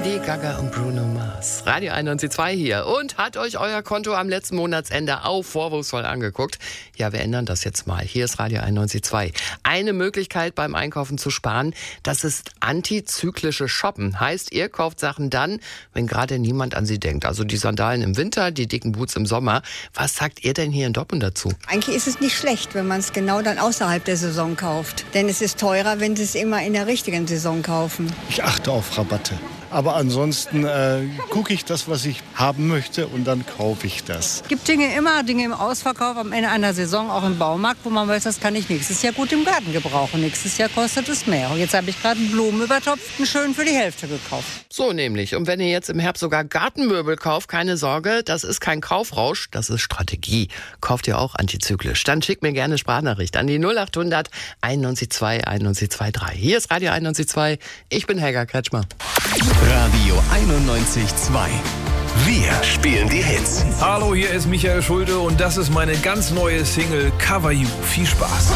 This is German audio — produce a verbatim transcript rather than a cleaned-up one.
Lady Gaga und Bruno Mars. Radio einundneunzig Komma zwei hier. Und hat euch euer Konto am letzten Monatsende auch vorwurfsvoll angeguckt? Ja, wir ändern das jetzt mal. Hier ist Radio einundneunzig Komma zwei. Eine Möglichkeit beim Einkaufen zu sparen, das ist antizyklische Shoppen. Heißt, ihr kauft Sachen dann, wenn gerade niemand an sie denkt. Also die Sandalen im Winter, die dicken Boots im Sommer. Was sagt ihr denn hier in Dortmund dazu? Eigentlich ist es nicht schlecht, wenn man es genau dann außerhalb der Saison kauft. Denn es ist teurer, wenn sie es immer in der richtigen Saison kaufen. Ich achte auf Rabatte. Aber ansonsten äh, gucke ich das, was ich haben möchte, und dann kaufe ich das. Es gibt Dinge immer, Dinge im Ausverkauf am Ende einer Saison, auch im Baumarkt, wo man weiß, das kann ich nächstes Jahr gut im Garten gebrauchen. Nächstes Jahr kostet es mehr. Und jetzt habe ich gerade einen Blumenübertopften schön für die Hälfte gekauft. So nämlich. Und wenn ihr jetzt im Herbst sogar Gartenmöbel kauft, keine Sorge, das ist kein Kaufrausch, das ist Strategie. Kauft ihr auch antizyklisch? Dann schickt mir gerne Sprachnachricht an die null acht hundert einundneunzig Komma zwei einundneunzig Komma drei. Hier ist Radio einundneunzig Komma zwei. Ich bin Helga Kretschmer. Radio einundneunzig Komma zwei. Wir spielen die Hits. Hallo, hier ist Michael Schulte und das ist meine ganz neue Single Cover You. Viel Spaß.